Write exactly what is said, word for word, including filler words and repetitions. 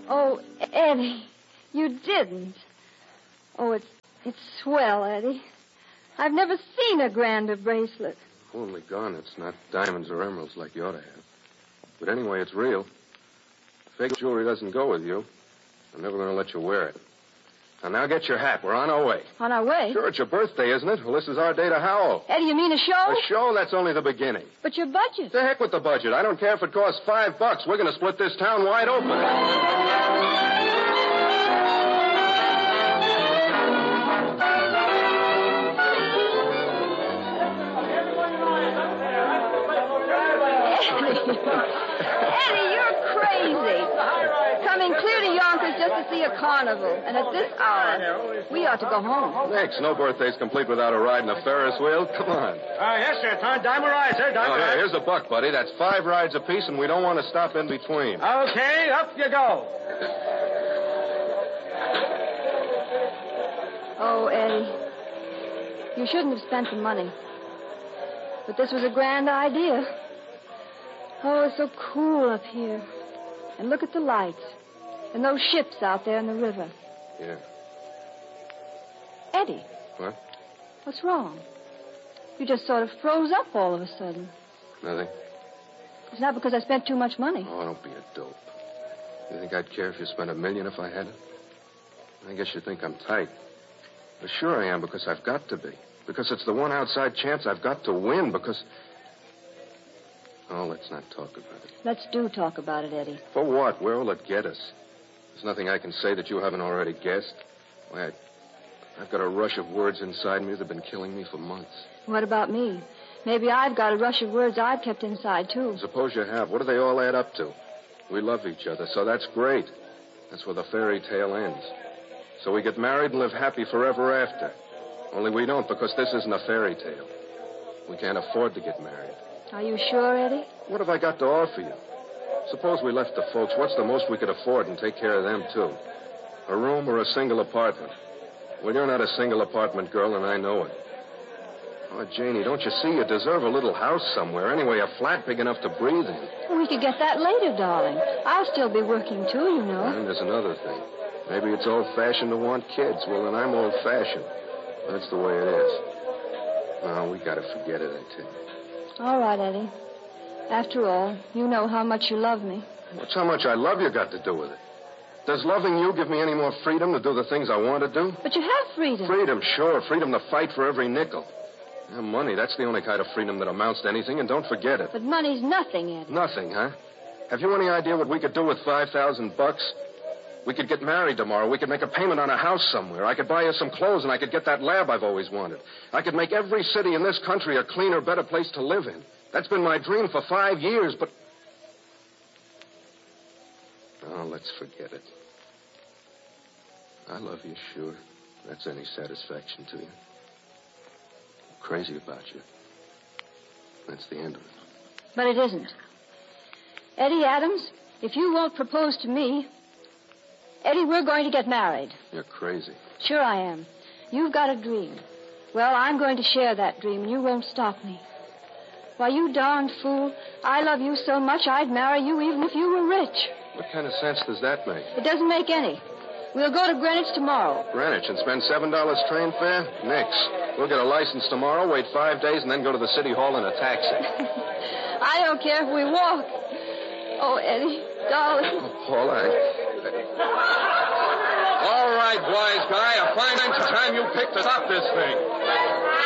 Oh, Eddie, you didn't. Oh, it's it's swell, Eddie. I've never seen a grander bracelet. Only gone. It's not diamonds or emeralds like you ought to have. But anyway, it's real. Fake jewelry doesn't go with you. I'm never going to let you wear it. And now get your hat. We're on our way. On our way? Sure, it's your birthday, isn't it? Well, this is our day to howl. Eddie, you mean a show? A show? That's only the beginning. But your budget. The heck with the budget. I don't care if it costs five bucks. We're going to split this town wide open. Eddie, you're crazy. Coming clear to Yonkers just to see a carnival. And at this hour, we ought to go home. Thanks. No birthday's complete without a ride in a Ferris wheel. Come on. Uh, yes, sir. Time, dime a ride, sir. Dime Oh, a here, ride. here's a buck, buddy. That's five rides apiece, and we don't want to stop in between. Okay, up you go. Oh, Eddie, you shouldn't have spent the money. But this was a grand idea. Oh, it's so cool up here. And look at the lights. And those ships out there in the river. Yeah. Eddie. What? What's wrong? You just sort of froze up all of a sudden. Nothing. It's not because I spent too much money. Oh, don't be a dope. You think I'd care if you spent a million if I had it? I guess you think I'm tight. But sure I am, because I've got to be. Because it's the one outside chance I've got to win, because... Oh, let's not talk about it. Let's do talk about it, Eddie. For what? Where will it get us? There's nothing I can say that you haven't already guessed. Why, I, I've got a rush of words inside me that have been killing me for months. What about me? Maybe I've got a rush of words I've kept inside, too. Suppose you have. What do they all add up to? We love each other, so that's great. That's where the fairy tale ends. So we get married and live happy forever after. Only we don't, because this isn't a fairy tale. We can't afford to get married. Are you sure, Eddie? What have I got to offer you? Suppose we left the folks. What's the most we could afford and take care of them, too? A room or a single apartment? Well, you're not a single apartment girl, and I know it. Oh, Janie, don't you see? You deserve a little house somewhere. Anyway, a flat big enough to breathe in. Well, we could get that later, darling. I'll still be working, too, you know. And there's another thing. Maybe it's old-fashioned to want kids. Well, then I'm old-fashioned. That's the way it is. No, we gotta forget it, I tell you. All right, Eddie. After all, you know how much you love me. What's how much I love you got to do with it? Does loving you give me any more freedom to do the things I want to do? But you have freedom. Freedom, sure. Freedom to fight for every nickel. Yeah, money, that's the only kind of freedom that amounts to anything, and don't forget it. But money's nothing, Eddie. Nothing, huh? Have you any idea what we could do with five thousand bucks? We could get married tomorrow. We could make a payment on a house somewhere. I could buy you some clothes, and I could get that lab I've always wanted. I could make every city in this country a cleaner, better place to live in. That's been my dream for five years, but... Oh, let's forget it. I love you, sure. If that's any satisfaction to you. I'm crazy about you. That's the end of it. But it isn't. Eddie Adams, if you won't propose to me... Eddie, we're going to get married. You're crazy. Sure I am. You've got a dream. Well, I'm going to share that dream, and you won't stop me. Why, you darned fool, I love you so much I'd marry you even if you were rich. What kind of sense does that make? It doesn't make any. We'll go to Greenwich tomorrow. Greenwich and spend seven dollars train fare? Nix. We'll get a license tomorrow, wait five days, and then go to the city hall in a taxi. I don't care if we walk. Oh, Eddie, darling. Oh, Paula, I... All right, wise guy. A fine time you picked to stop this thing.